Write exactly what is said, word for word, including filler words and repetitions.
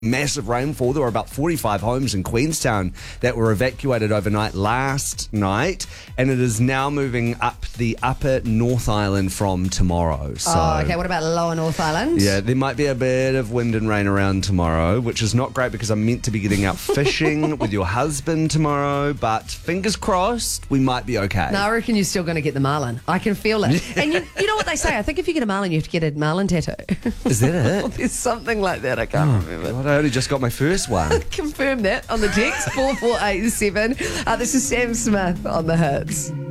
Massive rainfall. There were about forty-five homes in Queenstown that were evacuated overnight last night, and it is now moving up the upper North Island from tomorrow. So, oh, okay. What about lower North Island? yeah, there might be a bit of wind and rain around tomorrow, which is not great because I'm meant to be getting out fishing with your husband tomorrow, but fingers crossed, we might be okay. No, I reckon you're still going to get the marlin. I can feel it. And you, you know what they say? I think if you get a marlin, you have to get a marlin tattoo. Is that it? There's something like that. I can't Oh, remember. God, I only just got my first one. Confirm that on the text four four eight seven. Uh, this is Sam Smith on the Hits.